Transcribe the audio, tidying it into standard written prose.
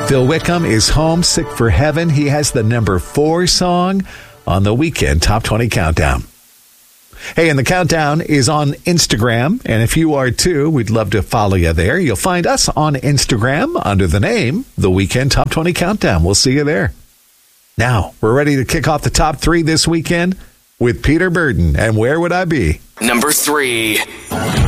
Phil Wickham is homesick for heaven. He has the number 4 song on the Weekend Top 20 Countdown. Hey, and the countdown is on Instagram. And if you are too, we'd love to follow you there. You'll find us on Instagram under the name The Weekend Top 20 Countdown. We'll see you there. Now, we're ready to kick off the top 3 this weekend with Peter Burden and Where Would I Be? Number 3.